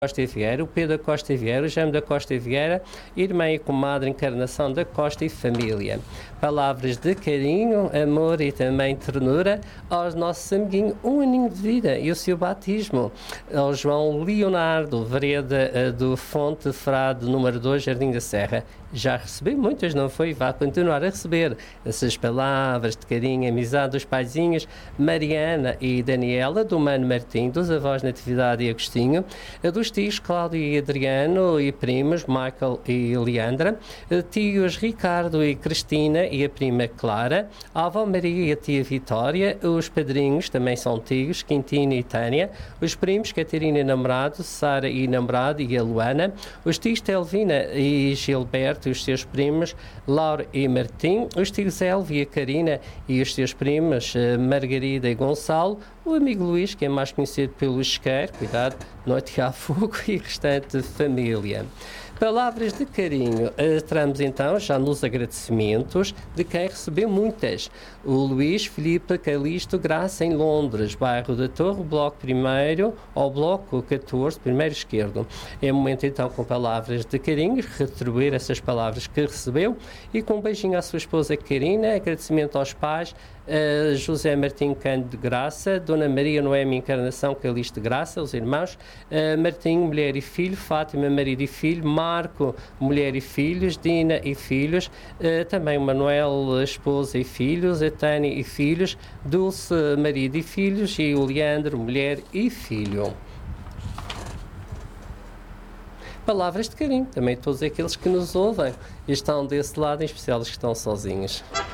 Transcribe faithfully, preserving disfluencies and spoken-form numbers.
Costa e Vieira, o Pedro da Costa e Vieira, o Jaime da Costa e Vieira, irmã e comadre Encarnação da Costa e família. Palavras de carinho, amor e também ternura aos nossos amiguinhos, um aninho de vida e o seu batismo. Ao João Leonardo, vereda do Fonte Frade, número dois, Jardim da Serra. Já recebi muitas, não foi? Vai continuar a receber essas palavras de carinho, amizade dos paizinhos Mariana e Daniela, do Mano Martim, dos avós Natividade e Agostinho, dos tios Cláudio e Adriano e primos Michael e Leandra, tios Ricardo e Cristina e a prima Clara, a avó Maria e a tia Vitória, os padrinhos também são tios, Quintino e Tânia, os primos Catarina e namorado, Sara e namorado e a Luana, os tios Telvina e Gilberto e os seus primos, Laura e Martim, os tios Elvia e a Karina e os seus primos, Margarida e Gonçalo, o amigo Luís, que é mais conhecido pelo Isqueiro, cuidado, não atirar fogo, e restante família. Palavras de carinho. Entramos então já nos agradecimentos de quem recebeu muitas. O Luís Filipe Calixto Graça, em Londres, bairro da Torre, bloco primeiro, ao bloco catorze, primeiro esquerdo. É momento então, com palavras de carinho, retribuir essas palavras que recebeu e com um beijinho à sua esposa Karina, agradecimento aos pais, Uh, José Martim Cândido Graça, Dona Maria Noemi Encarnação Calixto Graça, os irmãos, uh, Martim, mulher e filho, Fátima, marido e filho, Marco, mulher e filhos, Dina e filhos, uh, também Manuel, esposa e filhos, a Tânia e filhos, Dulce, marido e filhos, e o Leandro, mulher e filho. Palavras de carinho, também todos aqueles que nos ouvem e estão desse lado, em especial os que estão sozinhos.